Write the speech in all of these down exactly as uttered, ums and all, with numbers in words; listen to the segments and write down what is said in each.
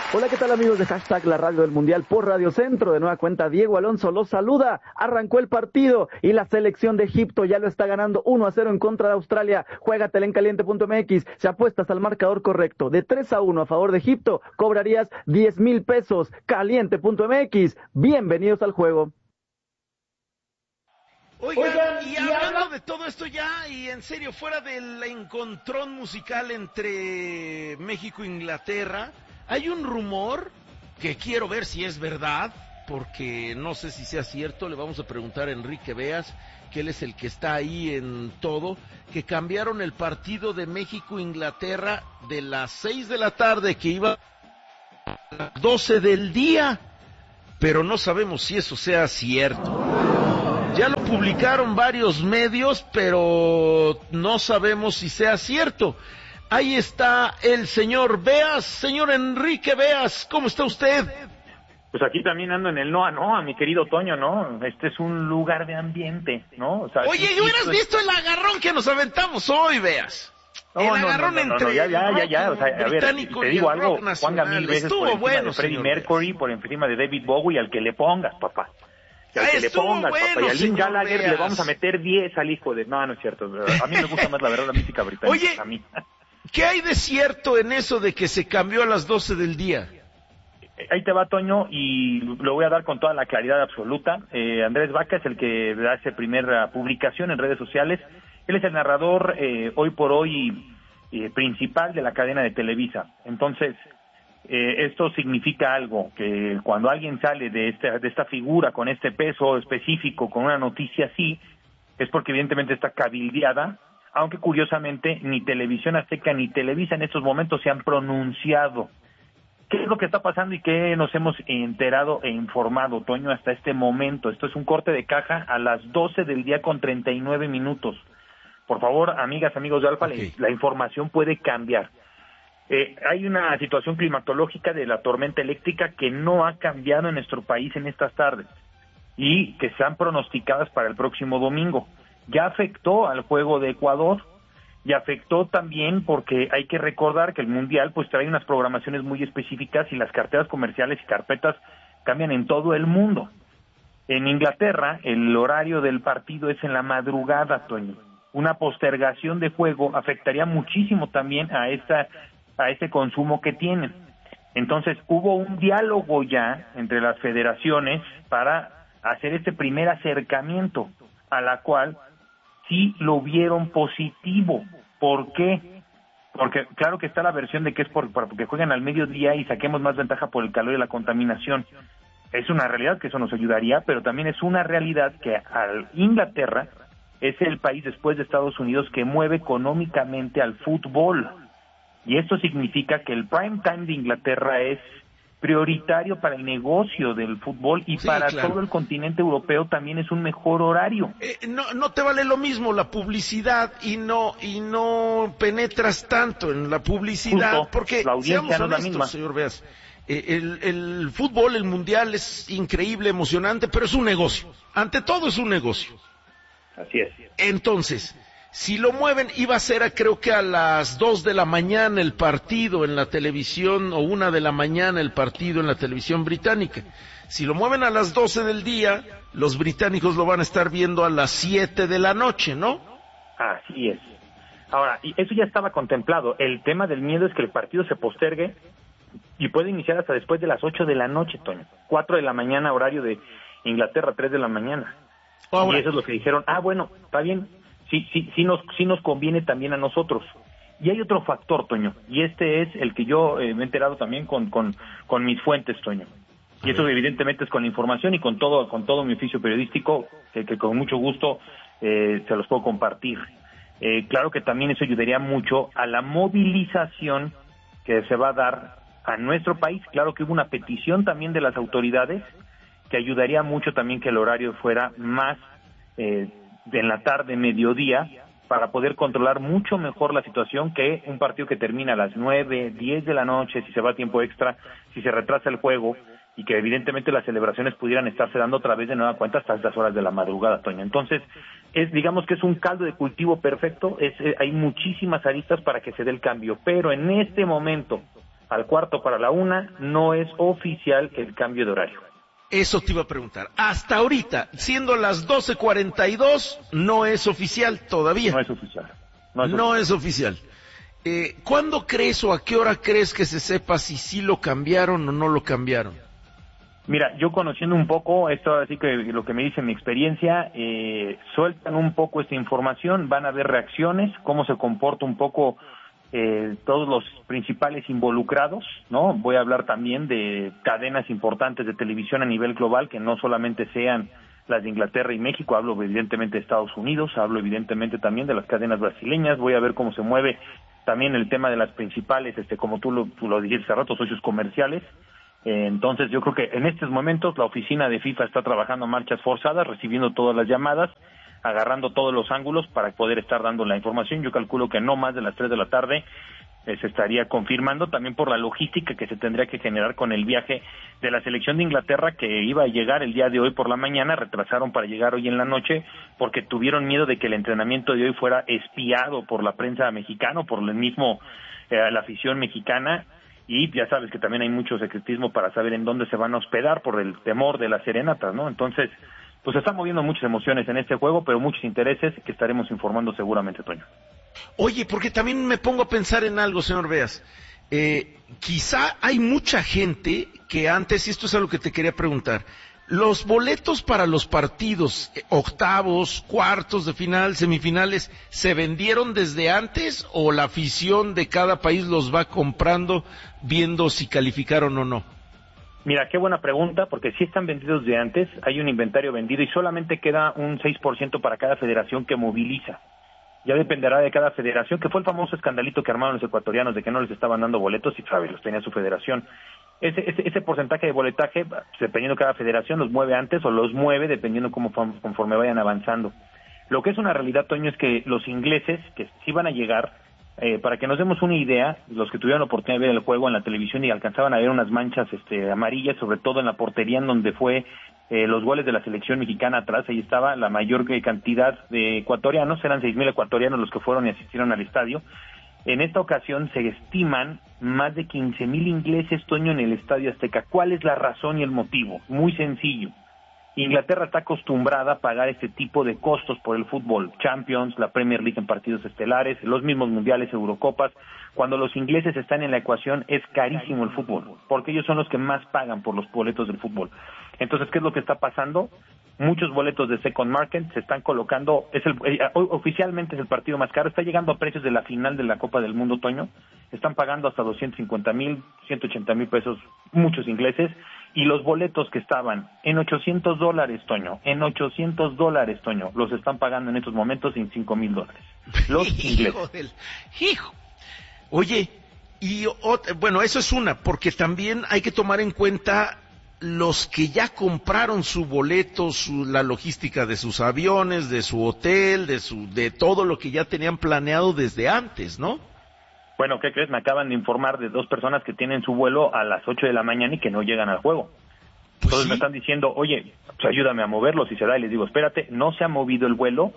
Hola, ¿qué tal amigos de Hashtag La Radio del Mundial por Radio Centro? De nueva cuenta, Diego Alonso los saluda. Arrancó el partido y la selección de Egipto ya lo está ganando uno a cero en contra de Australia. Juégatela en caliente punto m x. Si apuestas al marcador correcto de tres a uno a favor de Egipto, cobrarías diez mil pesos. caliente punto m x. Bienvenidos al juego. Oigan, Oigan, y hablando de todo esto ya, y en serio, fuera del encontrón musical entre México e Inglaterra, hay un rumor que quiero ver si es verdad, porque no sé si sea cierto. Le vamos a preguntar a Enrique Beas, que él es el que está ahí en todo, que cambiaron el partido de México-Inglaterra de las seis de la tarde, que iba a las doce del día, pero no sabemos si eso sea cierto. Ya lo publicaron varios medios, pero no sabemos si sea cierto. Ahí está el señor Beas, señor Enrique Beas, ¿cómo está usted? Pues aquí también ando en el Noa Noa, mi querido Toño, ¿no? Este es un lugar de ambiente, ¿no? O sea, Oye, ¿y hubieras visto el agarrón que nos aventamos hoy, Beas? No, el no, agarrón no, no, no, entre no, ya, ya, ya, ya, o sea, a ver, te digo algo, ponga mil veces por encima bueno, de Freddie Mercury, por encima de David Bowie, al que le pongas, papá. Y al que le pongas, bueno, papá, y a Liam Gallagher Beas. le vamos a meter diez al hijo de... No, no es cierto, a mí me gusta más la verdad la música británica. Oye, a mí. ¿qué hay de cierto en eso de que se cambió a las doce del día? Ahí te va, Toño, y lo voy a dar con toda la claridad absoluta. Eh, Andrés Vaca es el que hace primera publicación en redes sociales. Él es el narrador eh, hoy por hoy eh, principal de la cadena de Televisa. Entonces, eh, esto significa algo, que cuando alguien sale de esta, de esta figura con este peso específico, con una noticia así, es porque evidentemente está cabildeada, aunque curiosamente ni Televisión Azteca ni Televisa en estos momentos se han pronunciado. ¿Qué es lo que está pasando y qué nos hemos enterado e informado, Toño, hasta este momento? Esto es un corte de caja a las doce del día con treinta y nueve minutos. Por favor, amigas, amigos de Alfa, okay. la, la información puede cambiar. Eh, hay una situación climatológica de la tormenta eléctrica que no ha cambiado en nuestro país en estas tardes y que están pronosticadas para el próximo domingo. Ya afectó al juego de Ecuador y afectó también porque hay que recordar que el Mundial pues trae unas programaciones muy específicas y las carteras comerciales y carpetas cambian en todo el mundo. En Inglaterra el horario del partido es en la madrugada, Toño. Una postergación de juego afectaría muchísimo también a esta a ese consumo que tienen. Entonces hubo un diálogo ya entre las federaciones para hacer este primer acercamiento, a la cual sí lo vieron positivo. ¿Por qué? Porque claro que está la versión de que es por, porque juegan al mediodía y saquemos más ventaja por el calor y la contaminación. Es una realidad que eso nos ayudaría, pero también es una realidad que al Inglaterra es el país después de Estados Unidos que mueve económicamente al fútbol. Y esto significa que el prime time de Inglaterra es prioritario para el negocio del fútbol y sí, para claro. todo el continente europeo también es un mejor horario. Eh, no, no te vale lo mismo la publicidad y no y no penetras tanto en la publicidad. Justo, porque la audiencia seamos no honestos, es la misma. Señor Beas, eh, el, el fútbol, el mundial es increíble, emocionante, pero es un negocio. Ante todo es un negocio. Así es. Entonces, si lo mueven, iba a ser a, creo que a las dos de la mañana el partido en la televisión, o una de la mañana el partido en la televisión británica. Si lo mueven a las doce del día, los británicos lo van a estar viendo a las siete de la noche, ¿no? Así es. Ahora, y eso ya estaba contemplado. El tema del miedo es que el partido se postergue y puede iniciar hasta después de las ocho de la noche, Toño. cuatro de la mañana, horario de Inglaterra, tres de la mañana. Ahora, y eso es lo que dijeron. Ah, bueno, está bien. Sí, sí, sí nos, sí nos conviene también a nosotros. Y hay otro factor, Toño, y este es el que yo eh, me he enterado también con, con, con mis fuentes, Toño. Y eso evidentemente es con la información y con todo, con todo mi oficio periodístico, que, que con mucho gusto eh, se los puedo compartir. Eh, claro que también eso ayudaría mucho a la movilización que se va a dar a nuestro país. Claro que hubo una petición también de las autoridades que ayudaría mucho también que el horario fuera más eh, de en la tarde, mediodía, para poder controlar mucho mejor la situación que un partido que termina a las nueve, diez de la noche, si se va a tiempo extra, si se retrasa el juego, y que evidentemente las celebraciones pudieran estarse dando otra vez de nueva cuenta hasta estas horas de la madrugada, Toño. Entonces, es digamos que es un caldo de cultivo perfecto, es, eh, hay muchísimas aristas para que se dé el cambio, pero en este momento, al cuarto para la una, no es oficial el cambio de horario. Eso te iba a preguntar. Hasta ahorita, siendo las doce cuarenta y dos, no es oficial todavía. No es oficial. No es no oficial. Es oficial. Eh, ¿Cuándo crees o a qué hora crees que se sepa si sí lo cambiaron o no lo cambiaron? Mira, yo conociendo un poco, esto así que lo que me dice mi experiencia, eh, sueltan un poco esta información, van a ver reacciones, cómo se comporta un poco eh, todos los principales involucrados, ¿no? Voy a hablar también de cadenas importantes de televisión a nivel global, que no solamente sean las de Inglaterra y México, hablo evidentemente de Estados Unidos, hablo evidentemente también de las cadenas brasileñas, voy a ver cómo se mueve también el tema de las principales, este, como tú lo, tú lo dijiste hace rato, socios comerciales. Entonces yo creo que en estos momentos la oficina de FIFA está trabajando a marchas forzadas, recibiendo todas las llamadas, agarrando todos los ángulos para poder estar dando la información. Yo calculo que no más de las tres de la tarde eh, se estaría confirmando, también por la logística que se tendría que generar con el viaje de la selección de Inglaterra, que iba a llegar el día de hoy por la mañana, retrasaron para llegar hoy en la noche porque tuvieron miedo de que el entrenamiento de hoy fuera espiado por la prensa mexicana, por el mismo eh, la afición mexicana. Y ya sabes que también hay mucho secretismo para saber en dónde se van a hospedar por el temor de las serenatas, ¿no? Entonces, pues se están moviendo muchas emociones en este juego, pero muchos intereses que estaremos informando seguramente, Toño. Oye, porque también me pongo a pensar en algo, señor Beas. Eh, quizá hay mucha gente que antes, y esto es algo que te quería preguntar, los boletos para los partidos, eh, octavos, cuartos de final, semifinales, ¿se vendieron desde antes o la afición de cada país los va comprando viendo si calificaron o no? Mira, qué buena pregunta, porque sí están vendidos de antes, hay un inventario vendido y solamente queda un seis por ciento para cada federación que moviliza. Ya dependerá de cada federación, que fue el famoso escandalito que armaron los ecuatorianos de que no les estaban dando boletos y, sabe, los tenía su federación. Ese, ese, ese porcentaje de boletaje, dependiendo de cada federación, los mueve antes o los mueve dependiendo cómo conforme vayan avanzando. Lo que es una realidad, Toño, es que los ingleses, que sí van a llegar, eh, para que nos demos una idea, los que tuvieron la oportunidad de ver el juego en la televisión y alcanzaban a ver unas manchas este, amarillas, sobre todo en la portería en donde fue eh, los goles de la selección mexicana atrás, ahí estaba la mayor cantidad de ecuatorianos, eran seis mil ecuatorianos los que fueron y asistieron al estadio. En esta ocasión se estiman más de quince mil ingleses, Toño, en el Estadio Azteca. ¿Cuál es la razón y el motivo? Muy sencillo. Inglaterra está acostumbrada a pagar este tipo de costos por el fútbol. Champions, la Premier League en partidos estelares, los mismos mundiales, Eurocopas. Cuando los ingleses están en la ecuación es carísimo el fútbol, porque ellos son los que más pagan por los boletos del fútbol. Entonces, ¿qué es lo que está pasando? Muchos boletos de second market se están colocando, es el, eh, oficialmente es el partido más caro, está llegando a precios de la final de la Copa del Mundo, Toño, están pagando hasta doscientos cincuenta mil, ciento ochenta mil pesos muchos ingleses, y los boletos que estaban en ochocientos dólares, Toño, en ochocientos dólares, Toño, los están pagando en estos momentos en cinco mil dólares, los ingleses. Hijo del, hijo. Oye, y bueno, eso es una, porque también hay que tomar en cuenta los que ya compraron su boleto, su, la logística de sus aviones, de su hotel, de su, de todo lo que ya tenían planeado desde antes, ¿no? Bueno, ¿qué crees? Me acaban de informar de dos personas que tienen su vuelo a las ocho de la mañana y que no llegan al juego. Pues Entonces sí. me están diciendo, oye, pues ayúdame a moverlo si se da, y les digo, espérate, no se ha movido el vuelo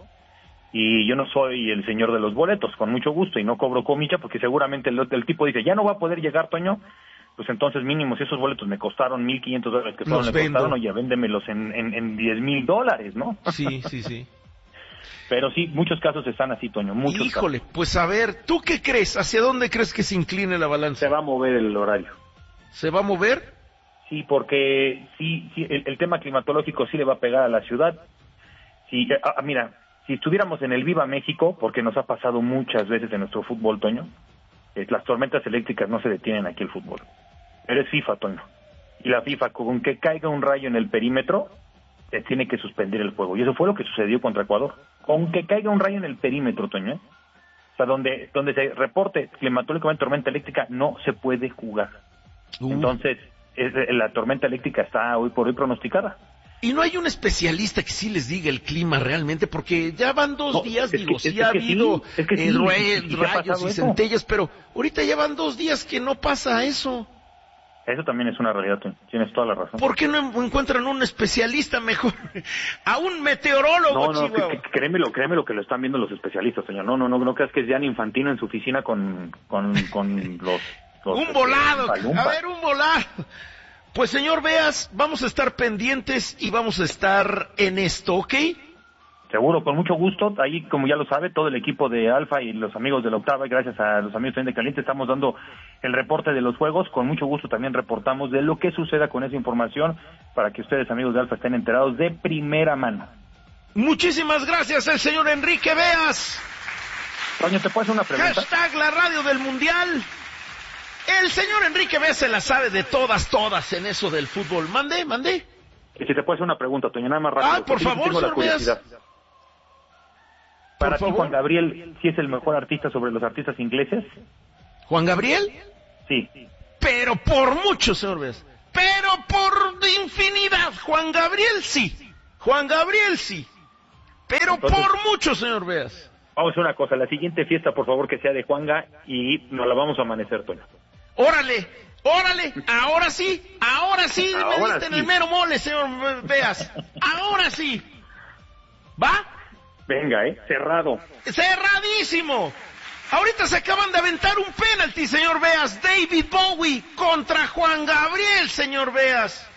y yo no soy el señor de los boletos, con mucho gusto, y no cobro comilla porque seguramente el, el tipo dice, ya no va a poder llegar, Toño. Pues entonces mínimo, si esos boletos me costaron mil quinientos dólares que fueron, me costaron, oye, véndemelos en, en, en diez mil dólares, ¿no? Sí, sí, sí. Pero sí, muchos casos están así, Toño, muchos Híjole, casos. pues a ver, ¿tú qué crees? ¿Hacia dónde crees que se incline la balanza? Se va a mover el horario. ¿Se va a mover? Sí, porque sí, sí el, el tema climatológico sí le va a pegar a la ciudad. Sí, eh, ah, mira, si estuviéramos en el Viva México, porque nos ha pasado muchas veces en nuestro fútbol, Toño, eh, las tormentas eléctricas no se detienen aquí el fútbol. Pero es FIFA, Toño. Y la FIFA, con que caiga un rayo en el perímetro, eh, tiene que suspender el juego. Y eso fue lo que sucedió contra Ecuador. Con que caiga un rayo en el perímetro, Toño, ¿eh? O sea, donde, donde se reporte climatológicamente tormenta eléctrica, no se puede jugar. Uh. Entonces, es, la tormenta eléctrica está hoy por hoy pronosticada. Y no hay un especialista que sí les diga el clima realmente, porque ya van dos no, días, digo, que, sí ha habido sí, es que sí, eh, rayos sí, y, y centellas, pero ahorita ya van dos días que no pasa eso. Eso también es una realidad, tienes toda la razón. ¿Por qué no encuentran un especialista mejor? A un meteorólogo, No, no, que, que, créemelo, créemelo que lo están viendo los especialistas, señor. No, no, no, no creas que es Gianni Infantino en su oficina con, con, con los Un volado, a ver, un volado. Pues señor Beas, vamos a estar pendientes y vamos a estar en esto, ¿ok? Seguro, con mucho gusto. Ahí, como ya lo sabe, todo el equipo de Alfa y los amigos de la Octava, gracias a los amigos también de Caliente, estamos dando el reporte de los juegos. Con mucho gusto también reportamos de lo que suceda con esa información para que ustedes, amigos de Alfa, estén enterados de primera mano. Muchísimas gracias, el señor Enrique Beas. Toño, ¿te puedo hacer una pregunta? Hashtag la radio del mundial. El señor Enrique Beas se la sabe de todas, todas en eso del fútbol. Mande, mande. Y si te puedo hacer una pregunta, Toño, nada más rápido. Ah, por favor, señor Beas. Para ti, Juan Gabriel, ¿sí es el mejor artista sobre los artistas ingleses? ¿Juan Gabriel? Sí. Pero por mucho, señor Beas. Pero por infinidad. Juan Gabriel sí. Juan Gabriel sí. Pero Entonces, por mucho, señor Beas. Vamos a hacer una cosa. La siguiente fiesta, por favor, que sea de Juanga y nos la vamos a amanecer, Toño. Órale, órale. Ahora sí, ahora sí. Ahora me diste sí. en el mero mole, señor Beas. Ahora sí. ¿Va? Venga, eh, cerrado. Cerradísimo. Ahorita se acaban de aventar un penalti, señor Beas. David Bowie contra Juan Gabriel, señor Beas.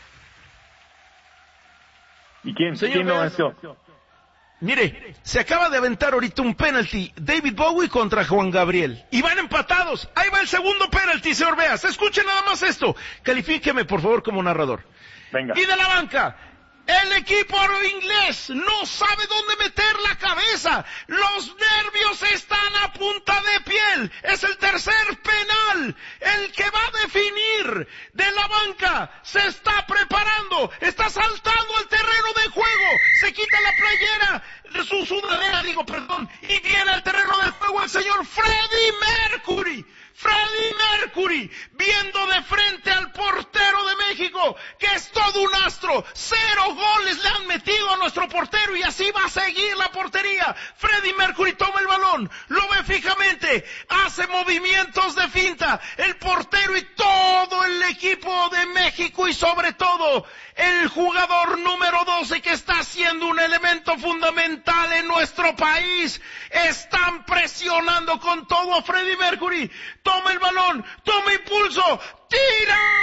¿Y quién? Señor ¿Quién lo Beas, hizo? Mire, se acaba de aventar ahorita un penalti. David Bowie contra Juan Gabriel. Y van empatados. Ahí va el segundo penalti, señor Beas. Escuchen nada más esto. Califíqueme, por favor, como narrador. Venga. Y de la banca. El equipo inglés no sabe dónde meter la cabeza. Los nervios están a punta de piel. Es el tercer penal. El que va a definir. De la banca se está preparando. Está saltando al terreno de juego. Se quita la playera, su sudadera, digo, perdón. Y viene al terreno de juego el señor Freddie Mercury. Freddie Mercury, viendo de frente al portero de México, que es todo un astro. Cero goles le han metido a nuestro portero y así va a seguir la portería. Freddie Mercury toma el balón, lo ve fijamente, hace movimientos de finta. El portero y todo el equipo de México y sobre todo el jugador número doce que está siendo un elemento fundamental en nuestro país, están presionando con todo a Freddie Mercury. Toma el balón, toma impulso, tira.